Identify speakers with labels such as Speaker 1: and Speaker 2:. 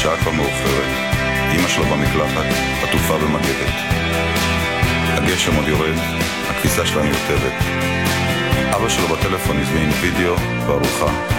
Speaker 1: השעה כבר מאוחרת, אמא שלו במקלחת, עטופה במגבת. הגשם עוד יורד, הכביסה שלה מיוטבת. אבא שלו בטלפון הזמין וידאו וארוחה.